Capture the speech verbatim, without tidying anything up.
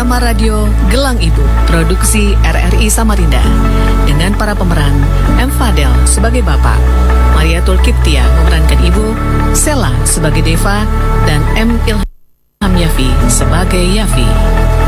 drama radio Gelang Ibu, produksi R R I Samarinda, dengan para pemeran M. Fadel sebagai Bapak, Mariatul Kiptia memerankan Ibu, Sela sebagai Deva, dan M. Ilham Yafi sebagai Yafi.